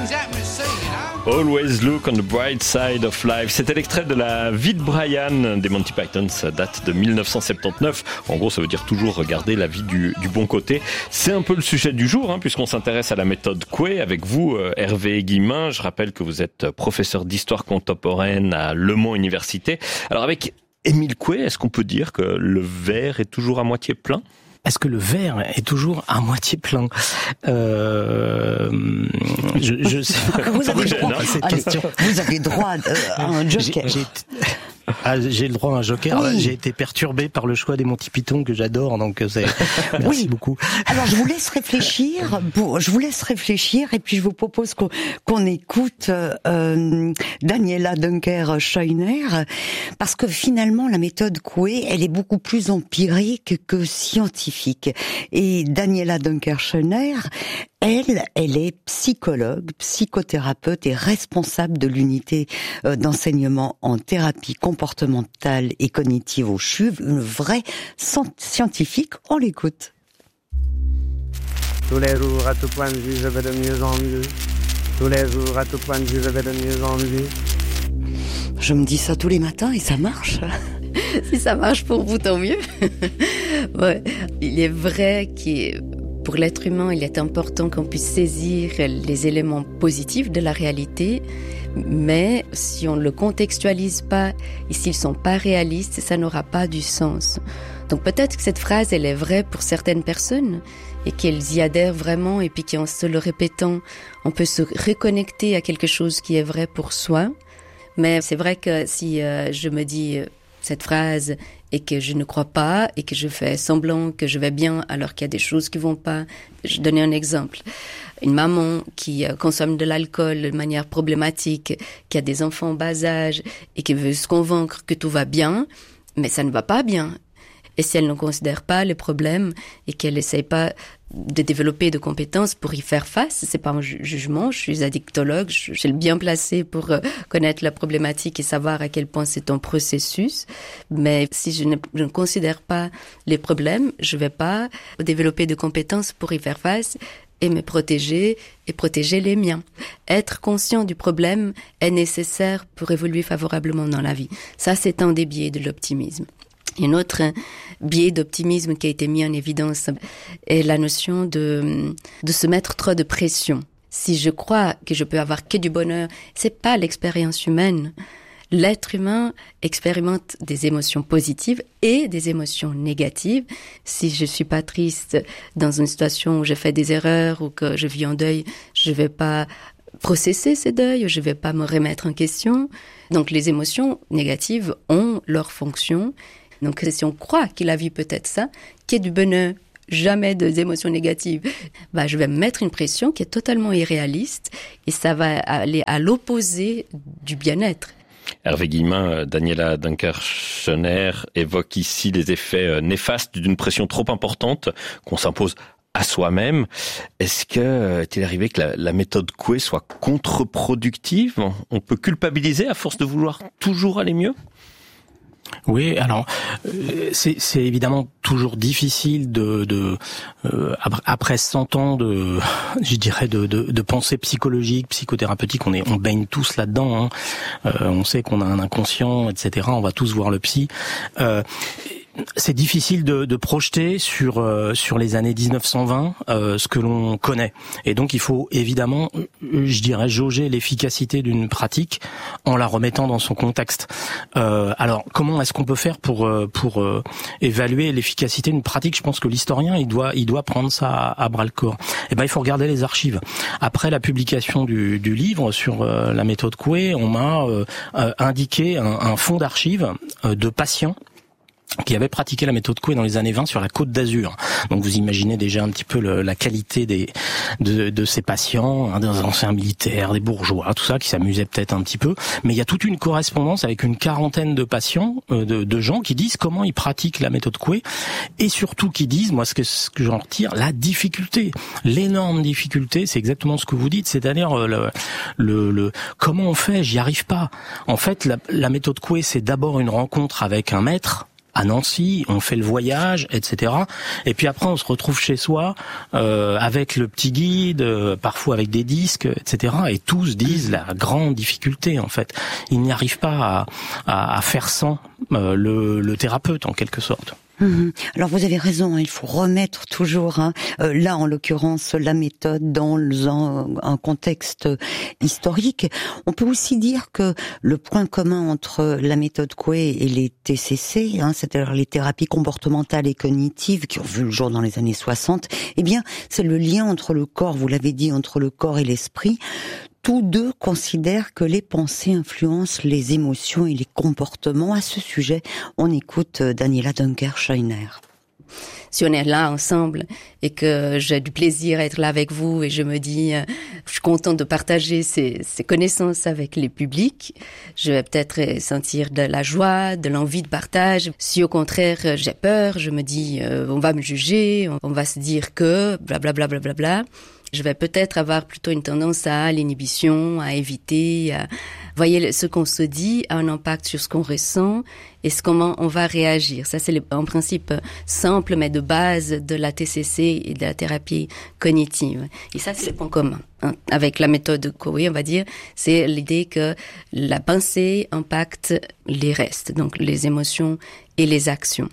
Always look on the bright side of life. C'était l'extrait de la vie de Brian des Monty Python. Ça date de 1979. En gros, ça veut dire toujours regarder la vie du bon côté. C'est un peu le sujet du jour, puisqu'on s'intéresse à la méthode Coué avec vous, Hervé Guillemin. Je rappelle que vous êtes professeur d'histoire contemporaine à Le Mans Université. Alors avec Émile Coué, est-ce qu'on peut dire que le verre est toujours à moitié plein ? Est-ce que le verre est toujours à moitié plein? Je sais pas. Vous avez droit à cette question. Vous avez droit à un joker. J'ai le droit à un joker. Oui. J'ai été perturbé par le choix des Monty Python que j'adore, donc merci beaucoup. Alors je vous laisse réfléchir. Et puis je vous propose qu'on écoute Daniela Dunker-Scheuner, parce que finalement la méthode Coué, elle est beaucoup plus empirique que scientifique. Et Daniela Dunker-Scheuner, elle est psychologue, psychothérapeute et responsable de l'unité d'enseignement en thérapie comportementale et cognitive au CHUV, une vraie scientifique. On l'écoute. Tous les jours, à tout point de vue, je vais de mieux en mieux. Tous les jours, à tout point de vue, je vais de mieux en mieux. Je me dis ça tous les matins et ça marche. Si ça marche pour vous, tant mieux. Ouais. Il est vrai que pour l'être humain, il est important qu'on puisse saisir les éléments positifs de la réalité, mais si on ne le contextualise pas et s'ils sont pas réalistes, ça n'aura pas du sens. Donc peut-être que cette phrase, elle est vraie pour certaines personnes et qu'elles y adhèrent vraiment, et puis qu'en se le répétant, on peut se reconnecter à quelque chose qui est vrai pour soi. Mais c'est vrai que si je me dis cette phrase et que je ne crois pas et que je fais semblant que je vais bien alors qu'il y a des choses qui vont pas. Je donnais un exemple. Une maman qui consomme de l'alcool de manière problématique, qui a des enfants en bas âge et qui veut se convaincre que tout va bien, mais ça ne va pas bien. Et si elle ne considère pas les problèmes et qu'elle n'essaye pas de développer de compétences pour y faire face, c'est pas un jugement, je suis addictologue, je suis le bien placé pour connaître la problématique et savoir à quel point c'est un processus. Mais si je ne considère pas les problèmes, je vais pas développer de compétences pour y faire face et me protéger et protéger les miens. Être conscient du problème est nécessaire pour évoluer favorablement dans la vie. Ça, c'est un des biais de l'optimisme. Un autre biais d'optimisme qui a été mis en évidence est la notion de se mettre trop de pression. Si je crois que je peux avoir que du bonheur, c'est pas l'expérience humaine. L'être humain expérimente des émotions positives et des émotions négatives. Si je suis pas triste dans une situation où j'ai fait des erreurs ou que je vis en deuil, je vais pas processer ces deuils, je vais pas me remettre en question. Donc les émotions négatives ont leur fonction. Donc si on croit que la vie peut être ça, qu'il y ait du bonheur, jamais des émotions négatives, je vais me mettre une pression qui est totalement irréaliste et ça va aller à l'opposé du bien-être. Hervé Guillemin, Daniela Dunker-Scheuner évoque ici les effets néfastes d'une pression trop importante qu'on s'impose à soi-même. Est-ce que est-il arrivé que la méthode Coué soit contre-productive ? On peut culpabiliser à force de vouloir toujours aller mieux ? Oui, alors c'est évidemment toujours difficile après 100 ans de pensée psychologique, psychothérapeutique, on baigne tous là-dedans. On sait qu'on a un inconscient, etc. On va tous voir le psy. C'est difficile de projeter sur les années 1920 ce que l'on connaît, et donc il faut évidemment, jauger l'efficacité d'une pratique en la remettant dans son contexte. Alors comment est-ce qu'on peut faire pour évaluer l'efficacité d'une pratique ? Je pense que l'historien il doit prendre ça à bras le corps. Il faut regarder les archives. Après la publication du livre sur la méthode Coué, on m'a indiqué un fonds d'archives de patients qui avait pratiqué la méthode Coué dans les années 20 sur la Côte d'Azur. Donc vous imaginez déjà un petit peu la qualité de ces patients, des anciens militaires, des bourgeois, tout ça, qui s'amusaient peut-être un petit peu. Mais il y a toute une correspondance avec une quarantaine de patients, de gens qui disent comment ils pratiquent la méthode Coué, et surtout qui disent, moi ce que j'en retire, la difficulté, l'énorme difficulté, c'est exactement ce que vous dites, c'est-à-dire le comment on fait, j'y arrive pas. En fait, la méthode Coué, c'est d'abord une rencontre avec un maître, à Nancy, on fait le voyage, etc. Et puis après, on se retrouve chez soi avec le petit guide, parfois avec des disques, etc. Et tous disent la grande difficulté, en fait. Ils n'y arrivent pas à faire sans le thérapeute, en quelque sorte. Alors vous avez raison, il faut remettre toujours, là en l'occurrence, la méthode dans un contexte historique. On peut aussi dire que le point commun entre la méthode Coué et les TCC, c'est-à-dire les thérapies comportementales et cognitives qui ont vu le jour dans les années 60, eh bien c'est le lien entre le corps, vous l'avez dit, entre le corps et l'esprit. Tous deux considèrent que les pensées influencent les émotions et les comportements. À ce sujet, on écoute Daniela Dunker-Scheiner. Si on est là ensemble et que j'ai du plaisir à être là avec vous et je me dis, je suis contente de partager ces connaissances avec les publics, je vais peut-être sentir de la joie, de l'envie de partage. Si au contraire j'ai peur, je me dis, on va me juger, on va se dire que blablabla, bla, bla, bla, bla. Je vais peut-être avoir plutôt une tendance à l'inhibition, à éviter. Voyez, ce qu'on se dit a un impact sur ce qu'on ressent et comment on va réagir. Ça, c'est en principe simple, mais de base de la TCC et de la thérapie cognitive. Et ça, c'est le point commun. Avec la méthode Coué, on va dire, c'est l'idée que la pensée impacte les restes, donc les émotions et les actions.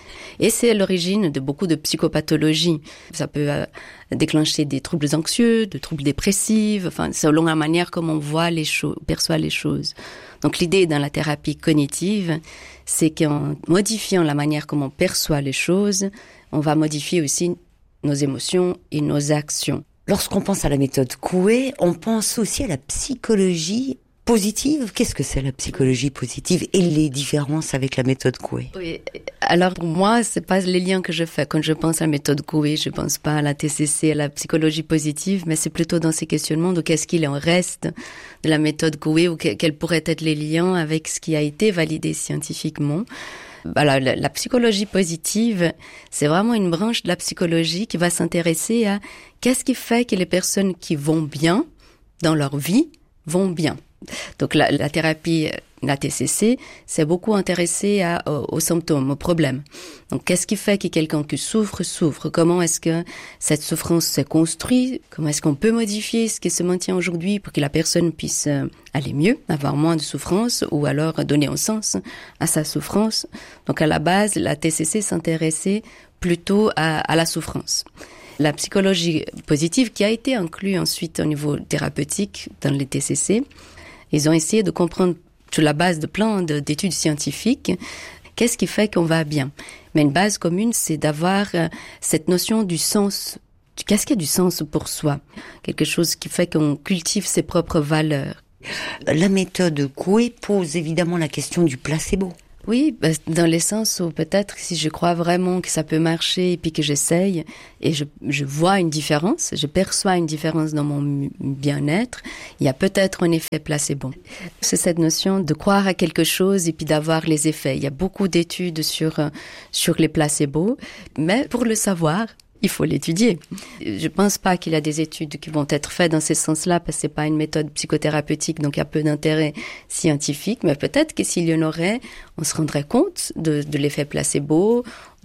Et c'est l'origine de beaucoup de psychopathologies. Ça peut déclencher des troubles anxieux, des troubles dépressifs, enfin, selon la manière comme on voit les choses, perçoit les choses. Donc l'idée dans la thérapie cognitive, c'est qu'en modifiant la manière comme on perçoit les choses, on va modifier aussi nos émotions et nos actions. Lorsqu'on pense à la méthode Coué, on pense aussi à la psychologie positive. Qu'est-ce que c'est la psychologie positive et les différences avec la méthode Coué? Oui. Alors pour moi, c'est pas les liens que je fais quand je pense à la méthode Coué. Je pense pas à la TCC, à la psychologie positive, mais c'est plutôt dans ces questionnements de qu'est-ce qu'il en reste de la méthode Coué ou quels pourraient être les liens avec ce qui a été validé scientifiquement. Alors, la psychologie positive, c'est vraiment une branche de la psychologie qui va s'intéresser à qu'est-ce qui fait que les personnes qui vont bien dans leur vie vont bien. Donc la thérapie, la TCC, s'est beaucoup intéressée aux symptômes, aux problèmes. Donc qu'est-ce qui fait que quelqu'un qui souffre? Comment est-ce que cette souffrance s'est construite? Comment est-ce qu'on peut modifier ce qui se maintient aujourd'hui pour que la personne puisse aller mieux, avoir moins de souffrance ou alors donner un sens à sa souffrance? Donc à la base, la TCC s'intéressait plutôt à la souffrance. La psychologie positive, qui a été inclue ensuite au niveau thérapeutique dans les TCC, ils ont essayé de comprendre sur la base de plein d'études scientifiques qu'est-ce qui fait qu'on va bien. Mais une base commune, c'est d'avoir cette notion du sens. Qu'est-ce qui a du sens pour soi? Quelque chose qui fait qu'on cultive ses propres valeurs. La méthode Coué pose évidemment la question du placebo. Oui, dans le sens où peut-être si je crois vraiment que ça peut marcher et puis que j'essaye et je vois une différence, je perçois une différence dans mon bien-être, il y a peut-être un effet placebo. C'est cette notion de croire à quelque chose et puis d'avoir les effets. Il y a beaucoup d'études sur les placebos, mais pour le savoir, il faut l'étudier. Je pense pas qu'il y a des études qui vont être faites dans ce sens-là parce que c'est pas une méthode psychothérapeutique, donc il y a peu d'intérêt scientifique, mais peut-être que s'il y en aurait, on se rendrait compte de l'effet placebo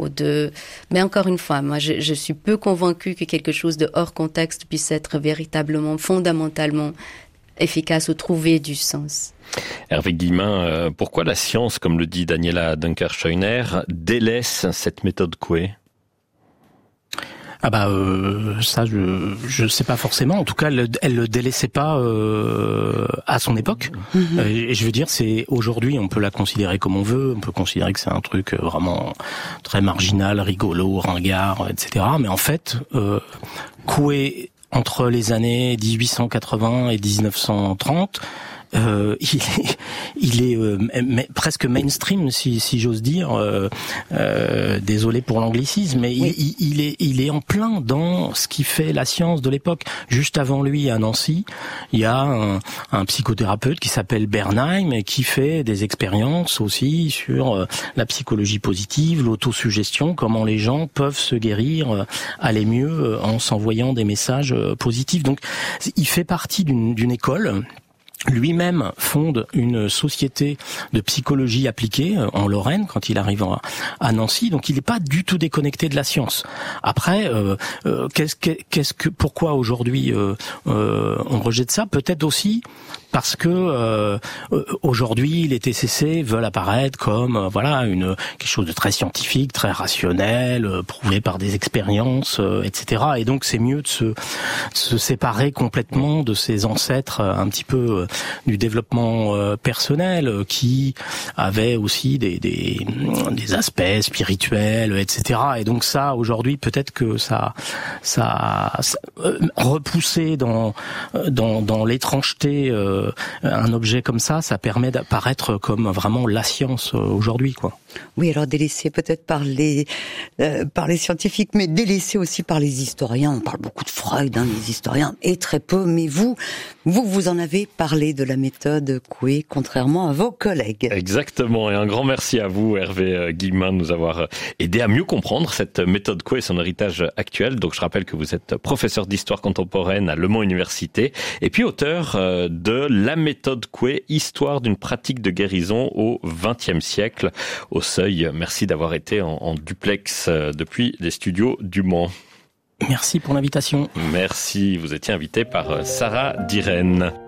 mais encore une fois, moi, je suis peu convaincue que quelque chose de hors contexte puisse être véritablement, fondamentalement efficace ou trouver du sens. Hervé Guillemin, pourquoi la science, comme le dit Daniela Dunker-Scheiner, délaisse cette méthode Coué? Ça je sais pas forcément. En tout cas, elle le délaissait pas à son époque. Et je veux dire, c'est aujourd'hui, on peut la considérer comme on veut. On peut considérer que c'est un truc vraiment très marginal, rigolo, ringard, etc. Mais en fait, Coué, entre les années 1880 et 1930. Il est presque mainstream, si j'ose dire. Désolé pour l'anglicisme, mais oui. il est en plein dans ce qui fait la science de l'époque. Juste avant lui, à Nancy, il y a un psychothérapeute qui s'appelle Bernheim et qui fait des expériences aussi sur la psychologie positive, l'autosuggestion, comment les gens peuvent se guérir, aller mieux en s'envoyant des messages positifs. Donc, il fait partie d'une école lui-même fonde une société de psychologie appliquée en Lorraine quand il arrive à Nancy, donc il n'est pas du tout déconnecté de la science. Après, pourquoi aujourd'hui on rejette ça? Peut-être aussi parce que aujourd'hui les TCC veulent apparaître comme quelque chose de très scientifique, très rationnel, prouvé par des expériences, etc. Et donc c'est mieux de se séparer complètement de ces ancêtres un petit peu du développement personnel qui avaient aussi des aspects spirituels, etc. Et donc ça aujourd'hui peut-être que ça repousser dans l'étrangeté un objet comme ça permet d'apparaître comme vraiment la science aujourd'hui, quoi. Oui, alors délaissé peut-être par les scientifiques, mais délaissé aussi par les historiens. On parle beaucoup de Freud, les historiens, et très peu. Mais vous en avez parlé de la méthode Coué, contrairement à vos collègues. Exactement, et un grand merci à vous, Hervé Guillemin, de nous avoir aidé à mieux comprendre cette méthode Coué et son héritage actuel. Donc je rappelle que vous êtes professeur d'histoire contemporaine à Le Mans Université, et puis auteur de La méthode Coué, histoire d'une pratique de guérison au XXe siècle. Au Seuil, merci d'avoir été en duplex depuis les studios du Mans. Merci pour l'invitation. Merci, vous étiez invité par Sarah Diren.